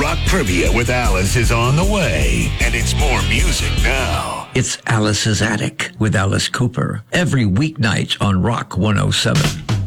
Rock Trivia with Alice is on the way, and it's more music now. It's Alice's Attic with Alice Cooper every weeknight on Rock 107.